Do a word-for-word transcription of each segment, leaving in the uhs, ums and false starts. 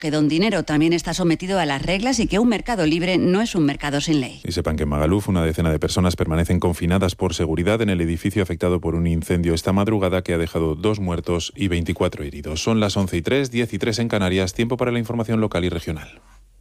que Don Dinero también está sometido a las reglas y que un mercado libre no es un mercado sin ley. Y sepan que en Magaluf una decena de personas permanecen confinadas por seguridad en el edificio afectado por un incendio esta madrugada que ha dejado dos muertos y veinticuatro heridos. Son las once y tres, diez y tres en Canarias, tiempo para la información local y regional.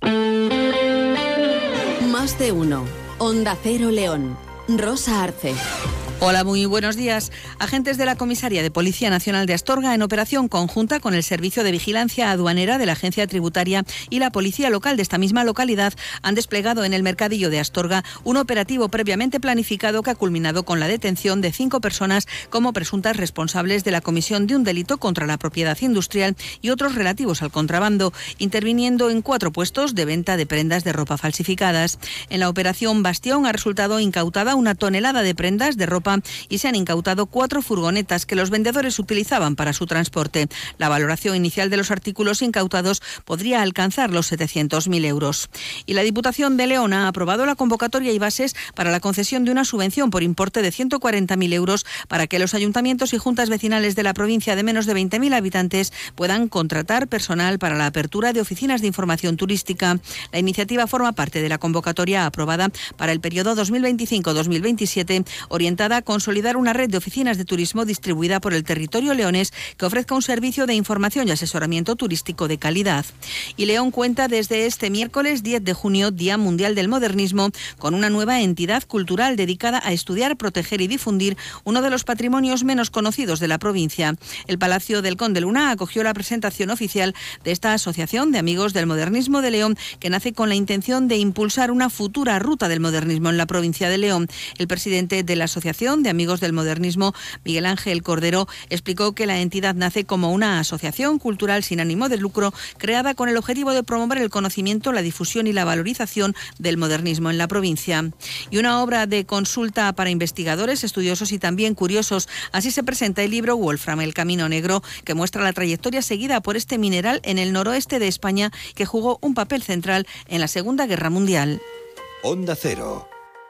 Más de uno. Onda Cero León. Rosa Arce. Hola, muy buenos días. Agentes de la Comisaría de Policía Nacional de Astorga, en operación conjunta con el Servicio de Vigilancia Aduanera de la Agencia Tributaria y la Policía Local de esta misma localidad, han desplegado en el mercadillo de Astorga un operativo previamente planificado que ha culminado con la detención de cinco personas como presuntas responsables de la comisión de un delito contra la propiedad industrial y otros relativos al contrabando, interviniendo en cuatro puestos de venta de prendas de ropa falsificadas. En la operación Bastión ha resultado incautada una tonelada de prendas de ropa y se han incautado cuatro furgonetas que los vendedores utilizaban para su transporte. La valoración inicial de los artículos incautados podría alcanzar los setecientos mil euros. Y la Diputación de León ha aprobado la convocatoria y bases para la concesión de una subvención por importe de ciento cuarenta mil euros para que los ayuntamientos y juntas vecinales de la provincia de menos de veinte mil habitantes puedan contratar personal para la apertura de oficinas de información turística. La iniciativa forma parte de la convocatoria aprobada para el periodo dos mil veinticinco dos mil veintisiete, orientada a consolidar una red de oficinas de turismo distribuida por el territorio leonés que ofrezca un servicio de información y asesoramiento turístico de calidad. Y León cuenta desde este miércoles diez de junio, Día Mundial del Modernismo, con una nueva entidad cultural dedicada a estudiar, proteger y difundir uno de los patrimonios menos conocidos de la provincia. El Palacio del Conde Luna acogió la presentación oficial de esta Asociación de Amigos del Modernismo de León, que nace con la intención de impulsar una futura ruta del modernismo en la provincia de León. El presidente de la Asociación de Amigos del Modernismo, Miguel Ángel Cordero, explicó que la entidad nace como una asociación cultural sin ánimo de lucro, creada con el objetivo de promover el conocimiento, la difusión y la valorización del modernismo en la provincia. Y una obra de consulta para investigadores, estudiosos y también curiosos. Así se presenta el libro Wolfram, el Camino Negro, que muestra la trayectoria seguida por este mineral en el noroeste de España, que jugó un papel central en la Segunda Guerra Mundial. Onda Cero.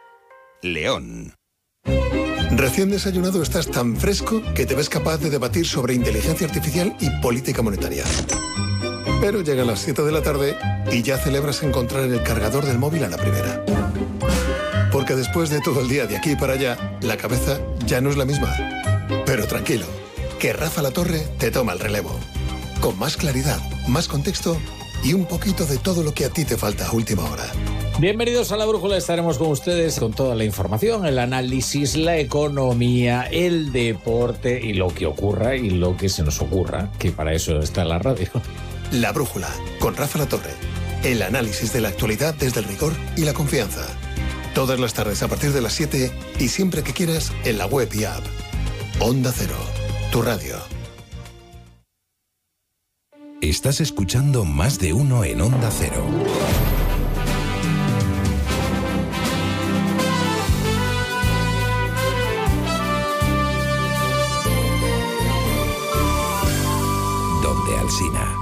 León. Recién desayunado estás tan fresco que te ves capaz de debatir sobre inteligencia artificial y política monetaria. Pero llegan las siete de la tarde y ya celebras encontrar el cargador del móvil a la primera. Porque después de todo el día de aquí para allá, la cabeza ya no es la misma. Pero tranquilo, que Rafa La Torre te toma el relevo. Con más claridad, más contexto y un poquito de todo lo que a ti te falta a última hora. Bienvenidos a La Brújula, estaremos con ustedes con toda la información, el análisis, la economía, el deporte y lo que ocurra y lo que se nos ocurra, que para eso está la radio. La Brújula, con Rafa La Torre. El análisis de la actualidad desde el rigor y la confianza. Todas las tardes a partir de las siete y siempre que quieras en la web y app. Onda Cero, tu radio. Estás escuchando Más de Uno en Onda Cero. Donde Alsina.